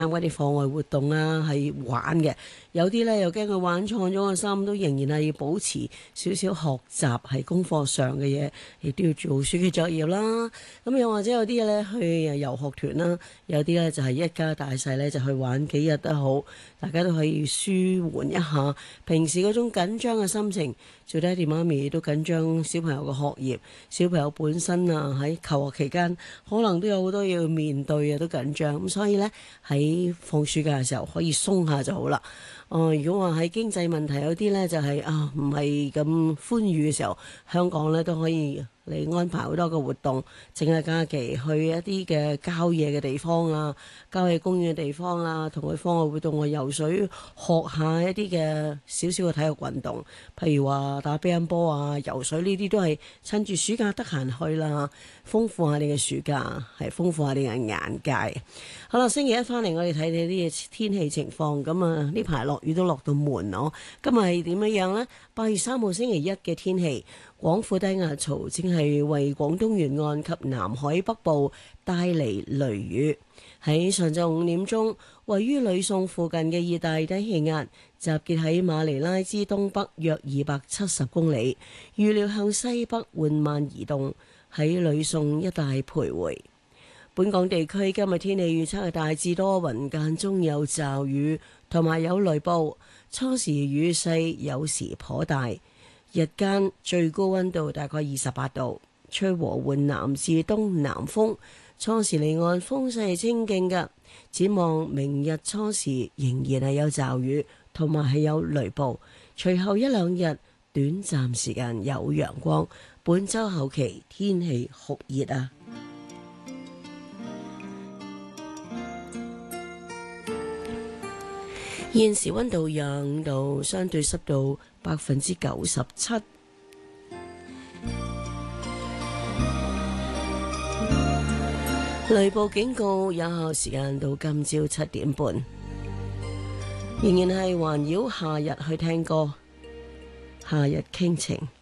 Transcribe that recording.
嗰啲課外活動啊，係玩嘅。有啲咧又驚佢玩錯咗個心，都仍然係要保持少少學習係功課上嘅嘢，亦都要做暑期作業啦。咁又或者有啲咧去遊學團啦，有啲咧就係一家大細咧就去玩幾日都好，大家都可以舒緩一下平時嗰種緊張嘅心情。做爹哋媽咪都緊張小朋友嘅學業，小朋友本身啊喺求學期間可能都有好多嘢要面對啊，都緊張咁，所以呢，喺放暑假嘅時候可以鬆下就好啦。如果話喺經濟問題有啲呢，就係唔係咁寬裕嘅時候，香港呢都可以嚟安排好多個活動，淨係假期去一啲嘅郊野嘅地方啊，郊野公園嘅地方啊，同佢課外活動啊，游水，學下一啲嘅少少嘅體育運動，譬如話打乒乓波啊、游水呢啲都係趁住暑假得閒去啦，豐富下你嘅暑假，係豐富下你嘅眼界。好啦，星期一翻嚟我哋睇睇啲天氣情況，咁啊呢排落雨都落到悶咯。今日係點樣呢？8月3號星期一嘅天氣，廣闊低壓槽正係為廣東沿岸及南海北部帶嚟雷雨。喺上晝5點鐘，位於呂宋附近嘅熱帶低氣壓集結喺馬尼拉之東北約270公里，預料向西北緩慢移動，喺呂宋一帶徘徊。本港地區今日天氣預測係大致多雲，間中有驟雨同埋有雷暴，初時雨勢有時頗大，日間最高溫度大概28度，吹和緩南至東南風，初時離岸風勢係清勁㗎。展望明日初時仍然係有驟雨同埋係有雷暴，隨後一兩日短暫時間有陽光，本週後期天氣酷熱啊！現時溫度25度，相對濕度97%。雷暴警告有效時間到今朝7點半。仍然係環繞夏日去聽歌，夏日傾情。